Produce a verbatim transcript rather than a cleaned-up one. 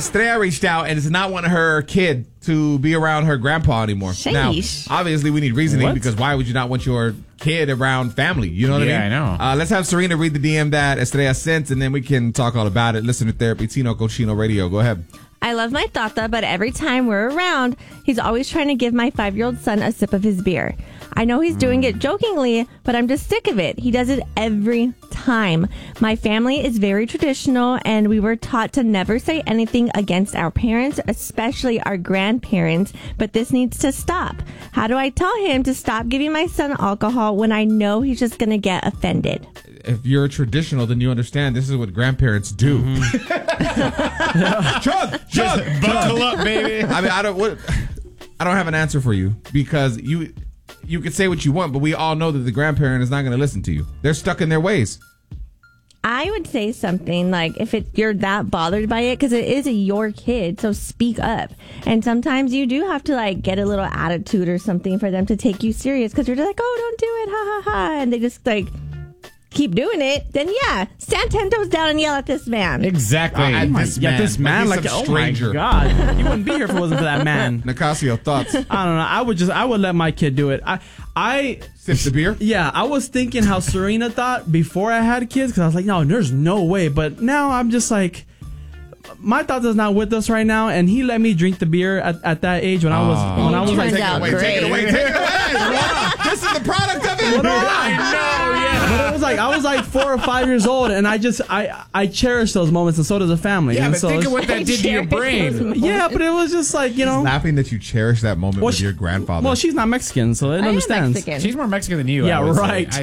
Estrella reached out and does not want her kid to be around her grandpa anymore. Sheesh. Now, obviously, we need reasoning What? because why would you not want your kid around family? You know what Yeah, I mean? I know. Uh, let's have Serena read the D M that Estrella sent, and then we can talk all about it. Listener Therapy, Tino Cochino Radio. Go ahead. I love my Tata, but every time we're around, he's always trying to give my five-year-old son a sip of his beer. I know he's doing it jokingly, but I'm just sick of it. He does it every time. My family is very traditional, and we were taught to never say anything against our parents, especially our grandparents, but this needs to stop. How do I tell him to stop giving my son alcohol when I know he's just going to get offended? If you're traditional, then you understand this is what grandparents do. chug, chug, Buckle up, baby. I mean, I don't. What, I don't have an answer for you because you you can say what you want, but we all know that the grandparent is not going to listen to you. They're stuck in their ways. I would say something like if it, you're that bothered by it, because it is your kid, so speak up. And sometimes you do have to like get a little attitude or something for them to take you serious, because you're just like, oh, don't do it, ha ha ha, and they just like keep doing it. Then yeah, stand ten toes down and yell at this man. Exactly. Uh, at Oh my- this yeah, man. this man, Like like, he's some oh stranger. my god, you wouldn't be here if it wasn't for that man. Nicasio, thoughts? I don't know. I would just, I would let my kid do it. I, I, Sip the beer. yeah, I was thinking how Serena thought before I had kids, because I was like, no, there's no way. But now I'm just like, my thought is not with us right now, and he let me drink the beer at, at that age when I was Oh. when I was You like, turned Take it out away, take it great. away, take it away. This is the product of it. I know, yeah. But it was like I was like four or five years old, and I just I I cherish those moments, and so does the family. Yeah, and but so think it's- of what that did to your brain. yeah, but it was just like, you know. Laughing that you cherish that moment Well, with she- your grandfather. Well, she's not Mexican, so it I am understands. Mexican. She's more Mexican than you. Yeah, I would say. right. I